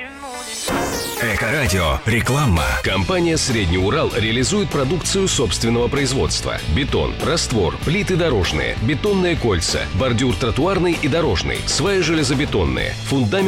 Эко-радио. Реклама. Компания «Средний Урал» реализует продукцию собственного производства. Бетон, раствор, плиты дорожные, бетонные кольца, бордюр тротуарный и дорожный, сваи железобетонные, фундамент